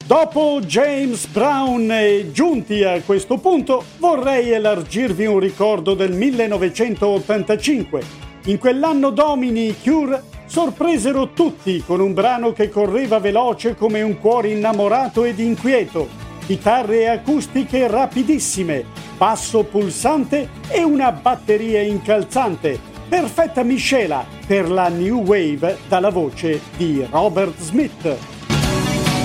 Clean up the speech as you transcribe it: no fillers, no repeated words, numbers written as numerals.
Dopo James Brown e giunti a questo punto, vorrei elargirvi un ricordo del 1985. In quell'anno domini i Cure sorpresero tutti con un brano che correva veloce come un cuore innamorato ed inquieto. Chitarre acustiche rapidissime, basso pulsante e una batteria incalzante. Perfetta miscela per la new wave dalla voce di Robert Smith.